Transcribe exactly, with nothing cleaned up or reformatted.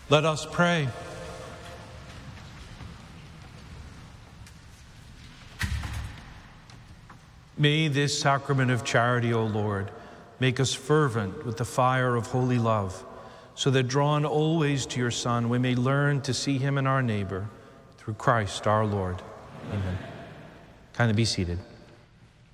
Let us pray. May this sacrament of charity, O Lord, make us fervent with the fire of holy love, so that drawn always to your Son, we may learn to see him in our neighbor, through Christ our Lord. Amen. Kindly be seated.